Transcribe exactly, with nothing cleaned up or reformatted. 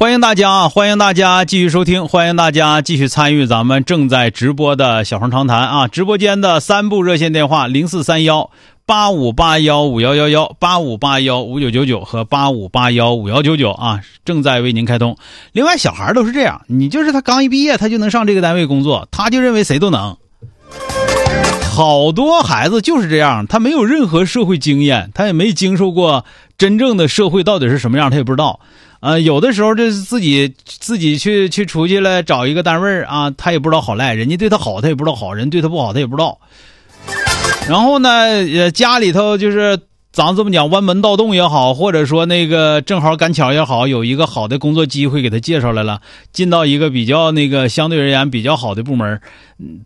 欢迎大家啊！欢迎大家继续收听，欢迎大家继续参与咱们正在直播的小声长谈啊！直播间的三部热线电话零四三幺八五八幺五幺幺幺、八五八幺五九九九和八五八幺五幺九九啊，正在为您开通。另外，小孩都是这样，你就是他刚一毕业，他就能上这个单位工作，他就认为谁都能。好多孩子就是这样，他没有任何社会经验，他也没经受过真正的社会到底是什么样，他也不知道。呃，有的时候就是自己自己去去出去了，找一个单位啊，他也不知道好赖，人家对他好他也不知道好，人对他不好他也不知道。然后呢，呃，家里头就是咱这么讲，弯门盗洞也好，或者说那个正好赶巧也好，有一个好的工作机会给他介绍来了，进到一个比较那个相对而言比较好的部门，